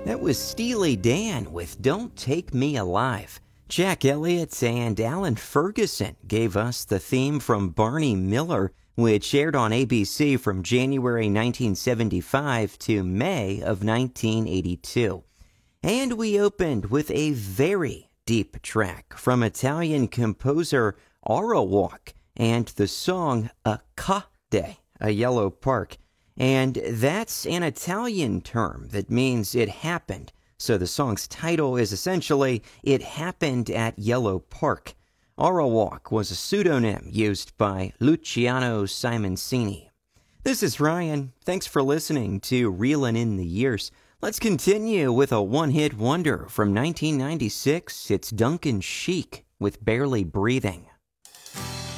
That was Steely Dan with Don't Take Me Alive. Jack Elliott and Alan Ferguson gave us the theme from Barney Miller, which aired on ABC from January 1975 to May of 1982. And we opened with a very deep track from Italian composer Arawak and the song Accade, a yellow park. And that's an Italian term that means it happened. So the song's title is essentially It Happened at Yellow Park. Arawak was a pseudonym used by Luciano Simoncini. This is Ryan. Thanks for listening to Reelin' in the Years. Let's continue with a one-hit wonder from 1996. It's Duncan Sheik with Barely Breathing.